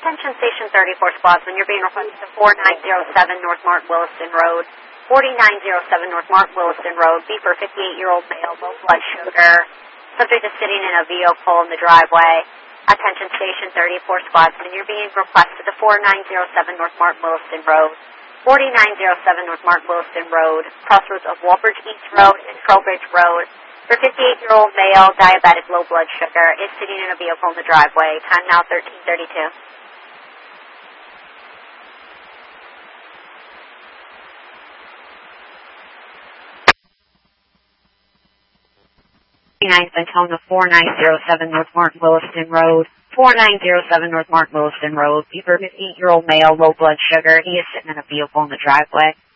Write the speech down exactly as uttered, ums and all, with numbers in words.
Attention Station thirty-four Squadron, you're being requested to four nine zero seven North Mark Williston Road. forty-nine oh seven North Mark Williston Road, beeper fifty-eight-year-old male, low blood sugar. Subject is sitting in a vehicle in the driveway. Attention Station thirty-four Squadron, you're being requested to four nine zero seven North Mark Williston Road. forty-nine oh seven North Mark Williston Road, crossroads of Walbridge East Road and Trowbridge Road. For fifty-eight-year-old male, diabetic, low blood sugar, is sitting in a vehicle in the driveway. Time now thirteen thirty-two. ninth Daytona four nine zero seven North Mark Williston Road. four nine zero seven North Mark Williston Road. Beeper fifty-eight-year-old male, low blood sugar. He is sitting in a vehicle in the driveway.